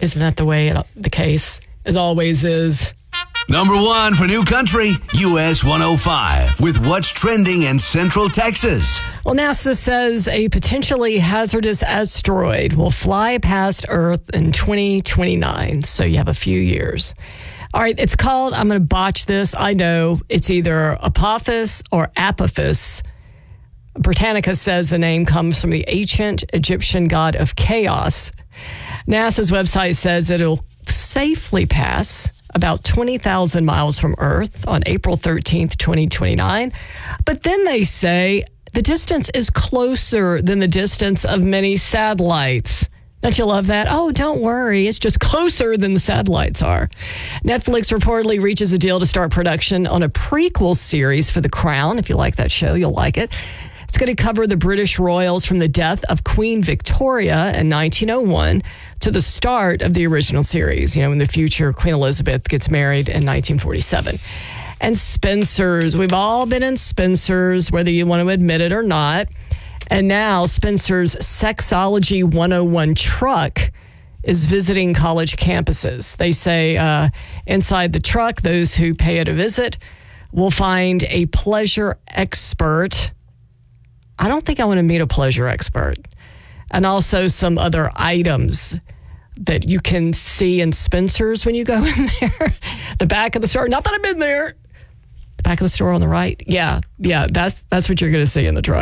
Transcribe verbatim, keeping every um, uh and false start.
Isn't that the way it, the case as always is? Number one for New Country, U S one oh five, with what's trending in Central Texas. Well, NASA says a potentially hazardous asteroid will fly past Earth in twenty twenty-nine, so you have a few years. All right, it's called, I'm going to botch this, I know, it's either Apophis or Apophis. Britannica says the name comes from the ancient Egyptian god of chaos. NASA's website says that it'll safely pass about twenty thousand miles from Earth on April thirteenth, twenty twenty-nine. But then they say the distance is closer than the distance of many satellites. Don't you love that? Oh, don't worry. It's just closer than the satellites are. Netflix reportedly reaches a deal to start production on a prequel series for The Crown. If you like that show, you'll like it. It's going to cover the British royals from the death of Queen Victoria in nineteen oh one to the start of the original series. You know, in the future, Queen Elizabeth gets married in nineteen forty-seven. And Spencer's. We've all been in Spencer's, whether you want to admit it or not. And now Spencer's Sexology one oh one truck is visiting college campuses. They say uh, inside the truck, those who pay it a visit will find a pleasure expert. I don't think I want to meet a pleasure expert. And also some other items that you can see in Spencer's when you go in there. The back of the store. Not that I've been there. The back of the store on the right. Yeah, yeah, that's that's what you're going to see in the truck.